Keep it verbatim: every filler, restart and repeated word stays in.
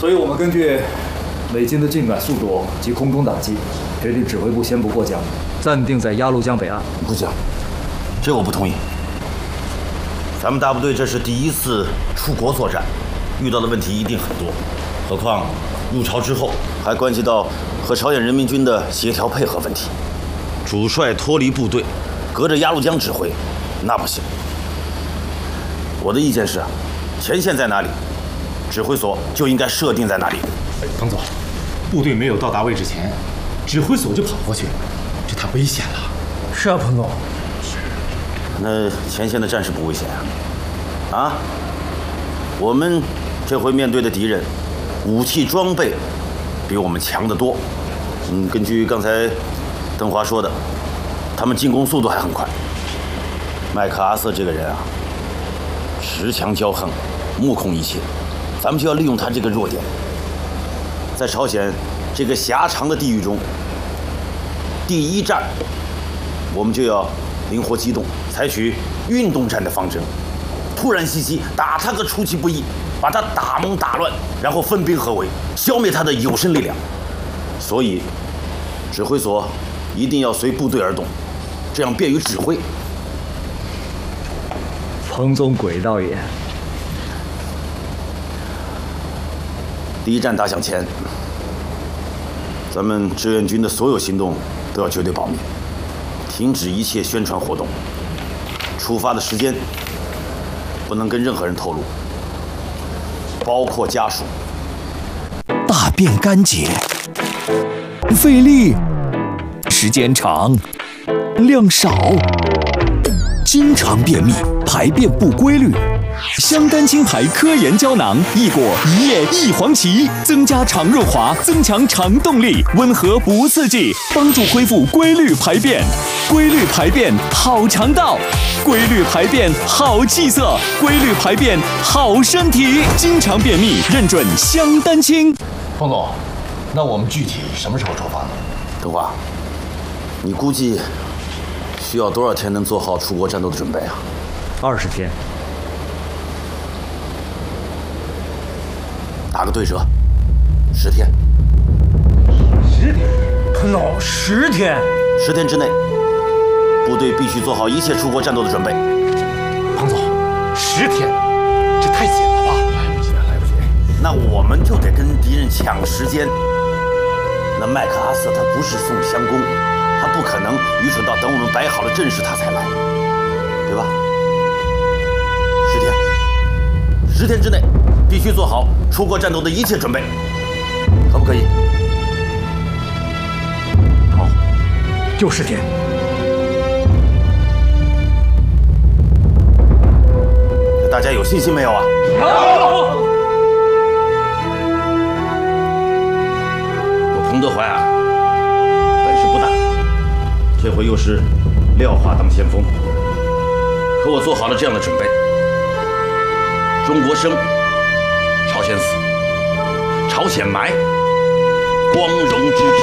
所以我们根据美军的进展速度及空中打击，决定指挥部先不过江，暂定在鸭绿江北岸。 不行，这我不同意。咱们大部队这是第一次出国作战，遇到的问题一定很多，何况入朝之后还关系到和朝鲜人民军的协调配合问题。主帅脱离部队，隔着鸭绿江指挥，那不行。我的意见是，前线在哪里，指挥所就应该设定在哪里。 彭总，部队没有到达位置前，指挥所就跑过去，这太危险了。 是啊，彭总。 那前线的战士不危险啊？啊？我们这回面对的敌人，武器装备比我们强得多。嗯，根据刚才邓华说的，他们进攻速度还很快。麦克阿瑟这个人啊，持强骄横，目空一切，咱们就要利用他这个弱点，在朝鲜这个狭长的地域中，第一战我们就要灵活机动，采取运动战的方针，突然袭击，打他个出其不意，把他打懵打乱，然后分兵合围，消灭他的有生力量。所以，指挥所一定要随部队而动，这样便于指挥。 彭总诡道也。 第一战打响前，咱们志愿军的所有行动都要绝对保密，停止一切宣传活动。出发的时间不能跟任何人透露，包括家属。 大便干结，费力，时间长，量少，经常便秘，排便不规律。香丹清排科研胶囊，益果一叶一黄芪，增加肠润滑，增强肠动力，温和不刺激，帮助恢复规律排便。规律排便好肠道，规律排便好气色，规律排便好身体。经常便秘认准香丹清。 彭总，那我们具体什么时候出发呢？ 邓华，你估计需要多少天能做好出国战斗的准备啊？ 二十天。 打个对折，十天。 十天？彭总，十天？ 十天之内，部队必须做好一切出国战斗的准备。 彭总，十天，这太紧了吧？来不及，来不及。 那我们就得跟敌人抢时间。那麦克阿瑟他不是宋襄公，他不可能愚蠢到等我们摆好了阵势他才来，对吧？十天，十天之内必须做好出国战斗的一切准备，可不可以？ 好，就十天。 大家有信心没有啊？ 有。 我彭德怀啊，本事不大，这回又是廖化当先锋，可我做好了这样的准备：中国生，朝鲜死，朝鲜埋，光荣之至。